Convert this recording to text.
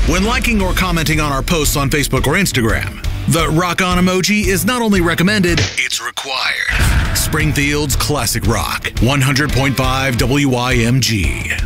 when liking or commenting on our posts on Facebook or Instagram. The rock on emoji is not only recommended, it's required. Springfield's Classic Rock, 100.5 WYMG.